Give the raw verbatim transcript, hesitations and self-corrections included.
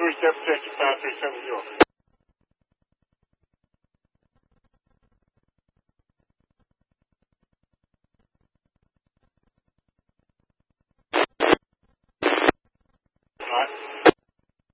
Three seven, check your five three seven New York.